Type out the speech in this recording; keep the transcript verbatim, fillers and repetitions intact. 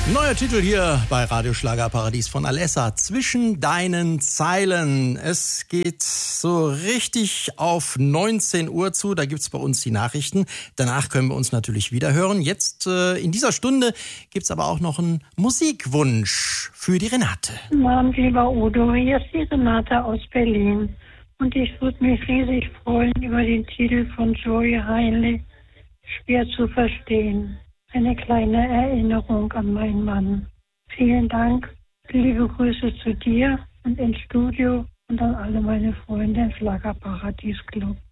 Neuer Titel hier bei Radio Schlagerparadies von Alessa, Zwischen deinen Zeilen. Es geht so richtig auf neunzehn Uhr zu, da gibt's bei uns die Nachrichten. Danach können wir uns natürlich wieder hören. Jetzt äh, in dieser Stunde gibt's aber auch noch einen Musikwunsch für die Renate. Guten Abend, lieber Udo, hier ist die Renate aus Berlin. Und ich würde mich riesig freuen über den Titel von Joey Heinle, Schwer zu verstehen. Eine kleine Erinnerung an meinen Mann. Vielen Dank, liebe Grüße zu dir und ins Studio und an alle meine Freunde im Schlagerparadies Club.